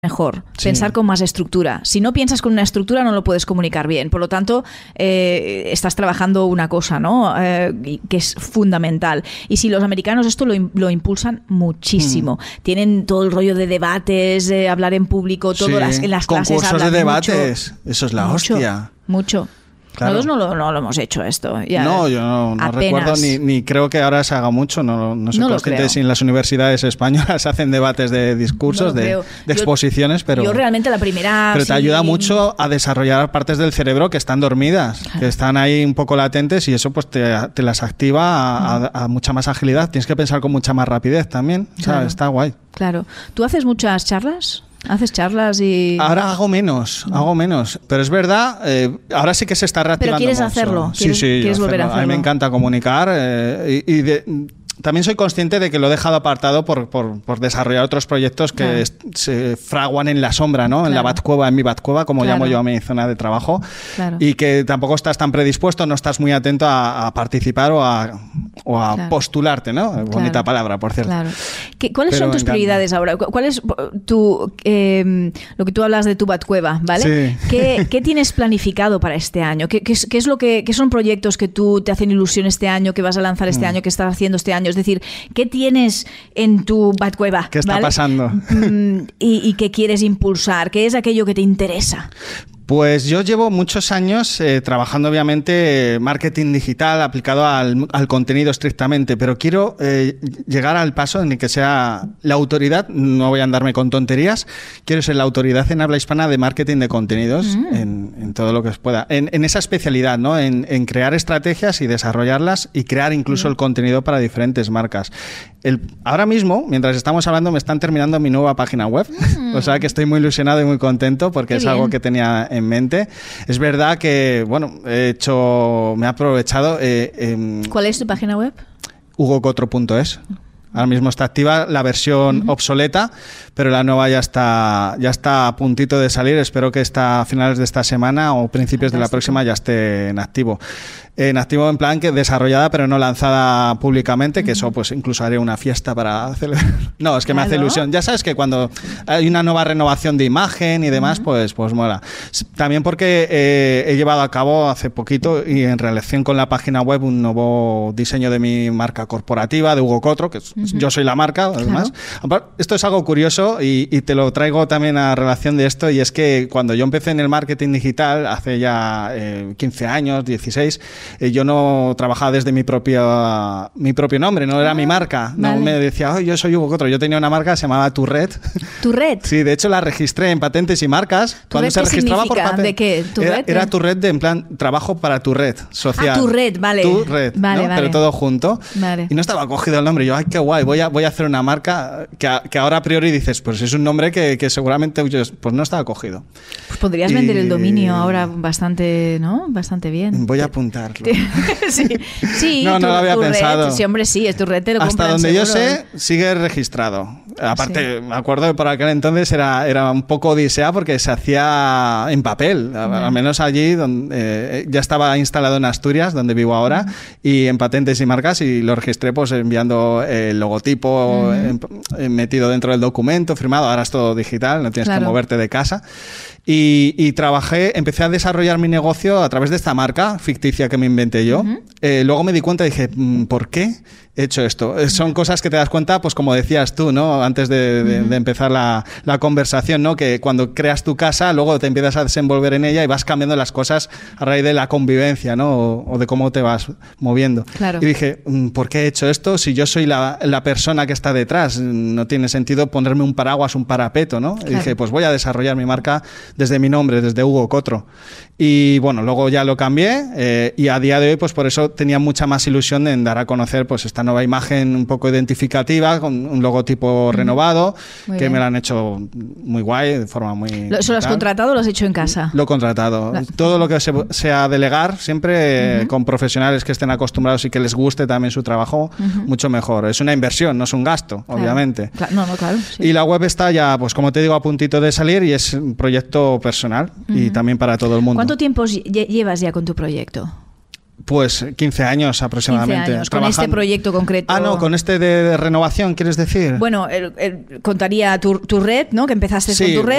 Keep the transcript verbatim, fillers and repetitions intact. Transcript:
mejor, sí. pensar con más estructura. Si no piensas con una estructura no lo puedes comunicar bien. Por lo tanto, eh, estás trabajando una cosa, ¿no? Eh, que es fundamental. Y si los americanos esto lo, lo impulsan muchísimo. Mm. Tienen todo el rollo de debates, de hablar en público, todo sí. las, en las clases concursos hablan de debates. Mucho, Eso es la mucho, hostia. Mucho. Claro. Nosotros no lo, no lo hemos hecho esto. Ya, no, yo no, no recuerdo ni, ni creo que ahora se haga mucho. No, no soy no consciente de si en las universidades españolas hacen debates de discursos, no de, de exposiciones, yo, pero yo realmente la primera. Pero te sí, ayuda mucho a desarrollar partes del cerebro que están dormidas, claro. que están ahí un poco latentes y eso pues te, te las activa a, a, a mucha más agilidad. Tienes que pensar con mucha más rapidez también. O sea, claro. está guay. Claro. ¿Tú haces muchas charlas? ¿Haces charlas y...? Ahora hago menos, no. hago menos. Pero es verdad, eh, ahora sí que se está reactivando. ¿Pero quieres mucho. hacerlo? Sí, ¿Quieres, sí, ¿quieres volver a hacerlo? A mí me encanta comunicar eh, y, y de, también soy consciente de que lo he dejado apartado por, por, por desarrollar otros proyectos que claro. se fraguan en la sombra, ¿no? Claro. En la Batcueva, en mi Batcueva, como claro. llamo yo a mi zona de trabajo. Claro. Y que tampoco estás tan predispuesto, no estás muy atento a, a participar o a, o a claro. postularte, ¿no? Claro. Bonita palabra, por cierto. Claro. ¿Qué, ¿Cuáles Pero son tus prioridades ahora? ¿Cuál es tu, eh, lo que tú hablas de tu Batcueva, ¿vale? Sí. ¿Qué, ¿Qué tienes planificado para este año? ¿Qué, qué, es, qué es lo que qué son proyectos que tú te hacen ilusión este año, que vas a lanzar este mm. año, que estás haciendo este año? Es decir, ¿qué tienes en tu Batcueva? ¿Qué está ¿vale? pasando? Y, y que quieres impulsar. ¿Qué es aquello que te interesa? Pues yo llevo muchos años eh, trabajando obviamente marketing digital aplicado al, al contenido estrictamente, pero quiero eh, llegar al paso en el que sea la autoridad, no voy a andarme con tonterías, quiero ser la autoridad en habla hispana de marketing de contenidos mm. en, en todo lo que se pueda, en, en esa especialidad, ¿no? En, en crear estrategias y desarrollarlas y crear incluso mm. el contenido para diferentes marcas. El, ahora mismo, mientras estamos hablando, me están terminando mi nueva página web, mm. o sea que estoy muy ilusionado y muy contento porque Qué es bien. algo que tenía en mente. Es verdad que, bueno, he hecho, me he aprovechado. Eh, eh, ¿Cuál es tu página web? hugo cotro punto es. Ahora mismo está activa la versión uh-huh. obsoleta, pero la nueva ya está, ya está a puntito de salir. Espero que esta, a finales de esta semana o principios Fantástico. de la próxima ya esté en activo. En activo en plan que desarrollada pero no lanzada públicamente, uh-huh. que eso pues incluso haré una fiesta para celebrar. No, es que claro. me hace ilusión. Ya sabes que cuando hay una nueva renovación de imagen y demás, uh-huh. pues, pues mola. También porque eh, he llevado a cabo hace poquito y en relación con la página web un nuevo diseño de mi marca corporativa, de Hugo Cotro, que es, uh-huh. yo soy la marca, además. Claro. Esto es algo curioso y, y te lo traigo también a relación de esto, y es que cuando yo empecé en el marketing digital, hace ya eh, quince años, dieciséis, eh, yo no trabajaba desde mi propio, mi propio nombre, no era ah, mi marca. No vale. me decía, oh, yo soy Hugo Cotro. Yo tenía una marca que se llamaba Turret. ¿Turret? Sí, de hecho la registré en patentes y marcas. Cuando se ¿Qué registraba por significa? ¿De qué? Era, era tu red de, en plan, trabajo para tu red social. Ah, tu red, vale. Tu red, vale, ¿no? vale. Pero todo junto. Vale. Y no estaba cogido el nombre. Yo, ay, qué guay, voy a, voy a hacer una marca que, a, que ahora a priori dices, pues es un nombre que, que seguramente pues no estaba cogido. Pues podrías y... vender el dominio ahora bastante, ¿no? Bastante bien. Voy a apuntarlo. sí, sí. No, tu, no lo había tu pensado. Red, sí, hombre, sí, es tu red, te lo Hasta donde seguro. yo sé, sigue registrado. Aparte, sí. me acuerdo que por aquel entonces era, era un poco odisea porque se hacía en papel. No. Al menos allí donde eh, ya estaba instalado en Asturias, donde vivo ahora, uh-huh. y en patentes y marcas, y lo registré pues enviando el logotipo uh-huh. en, en, metido dentro del documento, firmado. Ahora es todo digital, no tienes claro. que moverte de casa. Y, y trabajé, empecé a desarrollar mi negocio a través de esta marca ficticia que me inventé yo. Uh-huh. Eh, luego me di cuenta y dije, ¿por qué he hecho esto? Uh-huh. Son cosas que te das cuenta, pues como decías tú, ¿no? Antes de, de, uh-huh. de empezar la, la conversación, ¿no? Que cuando creas tu casa, luego te empiezas a desenvolver en ella y vas cambiando las cosas a raíz de la convivencia, ¿no? O, o de cómo te vas moviendo. Claro. Y dije, ¿por qué he hecho esto? Si yo soy la, la persona que está detrás, no tiene sentido ponerme un paraguas, un parapeto, ¿no? Claro. Y dije, pues voy a desarrollar mi marca desde mi nombre, desde Hugo Cotro. Y bueno, luego ya lo cambié eh, y a día de hoy, pues por eso tenía mucha más ilusión en dar a conocer pues esta nueva imagen un poco identificativa, con un logotipo uh-huh. renovado, muy que bien. Me lo han hecho muy guay, de forma muy... ¿Eso lo has contratado o lo has hecho en casa? Lo he contratado. La... Todo lo que se, sea delegar, siempre uh-huh. con profesionales que estén acostumbrados y que les guste también su trabajo, uh-huh. mucho mejor. Es una inversión, no es un gasto, claro. obviamente. Claro. No, no, claro. Sí. Y la web está ya, pues como te digo, a puntito de salir y es un proyecto personal uh-huh. y también para todo el mundo. ¿Cuánto tiempo llevas ya con tu proyecto? Pues quince años aproximadamente. quince años, con este proyecto concreto. Ah, no, con este de, de renovación, ¿quieres decir? Bueno, el, el, contaría tu, tu red, ¿no? Que empezaste sí, con tu red.